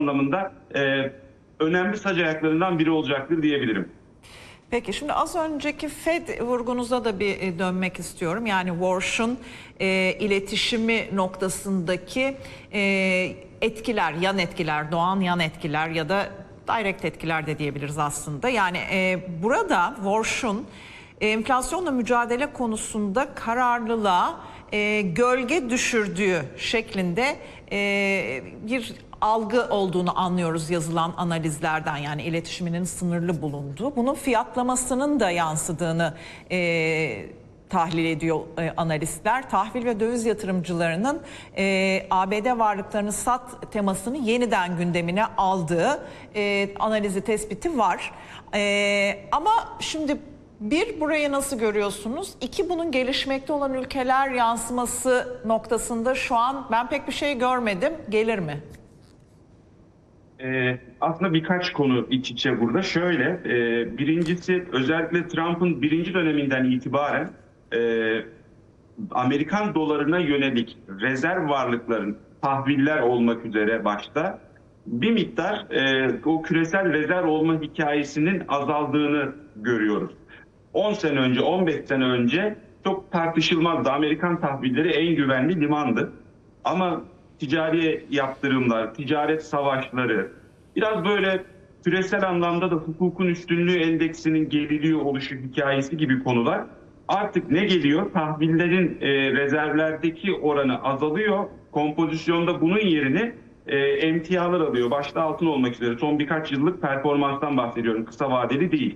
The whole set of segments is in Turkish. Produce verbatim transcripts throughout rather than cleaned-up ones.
anlamında e, önemli sac ayaklarından biri olacaktır diyebilirim. Peki şimdi az önceki Fed vurgunuza da bir dönmek istiyorum. Yani Warsh'un e, iletişimi noktasındaki e, etkiler, yan etkiler, doğan yan etkiler ya da direct etkiler de diyebiliriz aslında. Yani e, burada Warsh'un enflasyonla mücadele konusunda kararlılığa e, gölge düşürdüğü şeklinde e, bir algı olduğunu anlıyoruz yazılan analizlerden, yani iletişiminin sınırlı bulunduğu. Bunun fiyatlamasının da yansıdığını e, tahlil ediyor e, analistler. Tahvil ve döviz yatırımcılarının e, A B D varlıklarını sat temasını yeniden gündemine aldığı e, analizi tespiti var. E, ama şimdi bir, burayı nasıl görüyorsunuz? İki, bunun gelişmekte olan ülkeler yansıması noktasında şu an ben pek bir şey görmedim. Gelir mi? Ee, aslında birkaç konu iç içe burada. Şöyle, e, birincisi özellikle Trump'ın birinci döneminden itibaren e, Amerikan dolarına yönelik rezerv varlıkların, tahviller olmak üzere başta bir miktar e, o küresel rezerv olma hikayesinin azaldığını görüyoruz. on sene önce, on beş sene önce çok tartışılmazdı. Amerikan tahvilleri en güvenli limandı. Ama ticari yaptırımlar, ticaret savaşları, biraz böyle küresel anlamda da hukukun üstünlüğü endeksinin geriliyor oluşu hikayesi gibi konular artık ne geliyor? Tahvillerin e, rezervlerdeki oranı azalıyor. Kompozisyonda bunun yerini e, emtialar alıyor. Başta altın olmak üzere son birkaç yıllık performanstan bahsediyorum. Kısa vadeli değil.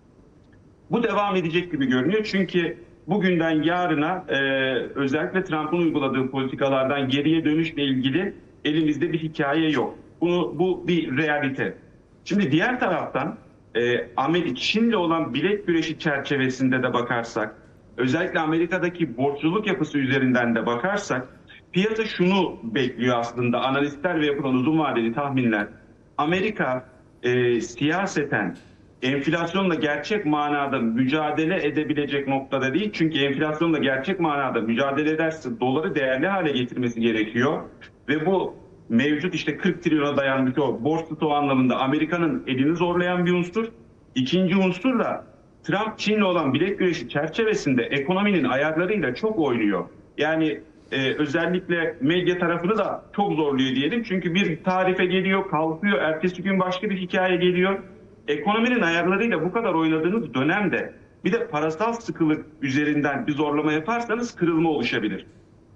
Bu devam edecek gibi görünüyor. Çünkü bugünden yarına e, özellikle Trump'ın uyguladığı politikalardan geriye dönüşle ilgili elimizde bir hikaye yok. Bunu, bu bir realite. Şimdi diğer taraftan e, Amerika, Çin'le olan bilek güreşi çerçevesinde de bakarsak, özellikle Amerika'daki borçluluk yapısı üzerinden de bakarsak, piyasa şunu bekliyor aslında, analistler ve yapılan uzun vadeli tahminler. Amerika e, siyaseten enflasyonla gerçek manada mücadele edebilecek noktada değil. Çünkü enflasyonla gerçek manada mücadele ederse doları değerli hale getirmesi gerekiyor. Ve bu mevcut işte kırk trilyona dayanmış o borç stoğu anlamında Amerika'nın elini zorlayan bir unsur. İkinci unsur da Trump Çin'le olan bilek güreşi çerçevesinde ekonominin ayarlarıyla çok oynuyor. Yani e, özellikle medya tarafını da çok zorluyor diyelim. Çünkü bir tarife geliyor, kalkıyor, ertesi gün başka bir hikaye geliyor. Ekonominin ayarlarıyla bu kadar oynadığınız dönemde bir de parasal sıkılık üzerinden bir zorlama yaparsanız kırılma oluşabilir.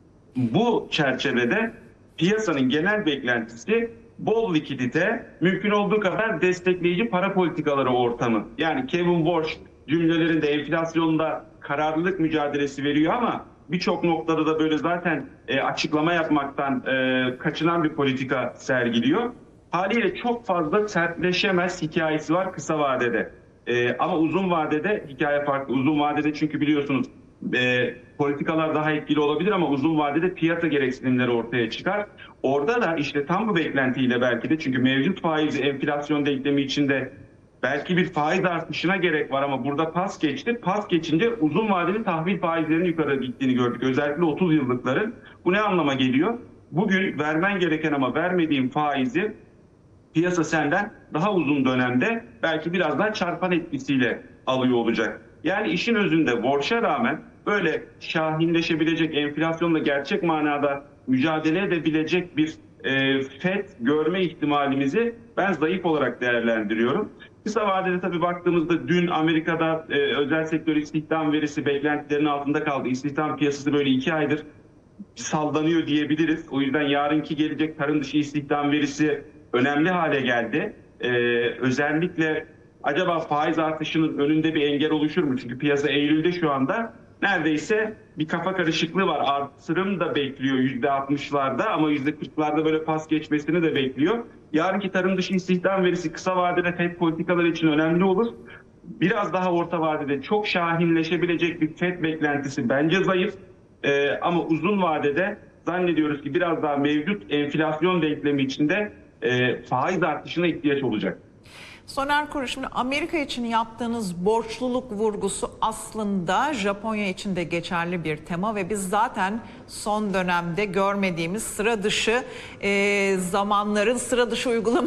Bu çerçevede piyasanın genel beklentisi bol likidite, mümkün olduğu kadar destekleyici para politikaları ortamı. Yani Kevin Warsh cümlelerinde enflasyonda kararlılık mücadelesi veriyor ama birçok noktada da böyle zaten e, açıklama yapmaktan e, kaçınan bir politika sergiliyor. Haliyle çok fazla sertleşemez hikayesi var kısa vadede. Ee, ama uzun vadede hikaye farklı. Uzun vadede çünkü biliyorsunuz e, politikalar daha etkili olabilir ama uzun vadede piyasa gereksinimleri ortaya çıkar. Orada da işte tam bu beklentiyle belki de, çünkü mevcut faizi enflasyon denklemi içinde belki bir faiz artışına gerek var ama burada pas geçti. Pas geçince uzun vadeli tahvil faizlerinin yukarı gittiğini gördük. Özellikle otuz yıllıkların. Bu ne anlama geliyor? Bugün vermen gereken ama vermediğin faizi piyasa senden daha uzun dönemde belki biraz daha çarpan etkisiyle alıyor olacak. Yani işin özünde borça rağmen böyle şahinleşebilecek, enflasyonla gerçek manada mücadele edebilecek bir e, Fed görme ihtimalimizi ben zayıf olarak değerlendiriyorum. Kısa vadede tabii baktığımızda dün Amerika'da e, özel sektör istihdam verisi beklentilerin altında kaldı. İstihdam piyasası böyle iki aydır sallanıyor diyebiliriz. O yüzden yarınki gelecek tarım dışı istihdam verisi önemli hale geldi. Ee, özellikle acaba faiz artışının önünde bir engel oluşur mu? Çünkü piyasa Eylül'de şu anda neredeyse bir kafa karışıklığı var. Artırım da bekliyor yüzde altmışlarda ama yüzde kırklarda böyle pas geçmesini de bekliyor. Yarınki tarım dışı istihdam verisi kısa vadede Fed politikaları için önemli olur. Biraz daha orta vadede çok şahinleşebilecek bir Fed beklentisi bence zayıf. Ee, ama uzun vadede zannediyoruz ki biraz daha mevcut enflasyon denklemi içinde e, faiz artışına ihtiyaç olacak. Soner Kuru, şimdi Amerika için yaptığınız borçluluk vurgusu aslında Japonya için de geçerli bir tema ve biz zaten son dönemde görmediğimiz sıra dışı e, zamanların sıra dışı uygulamaları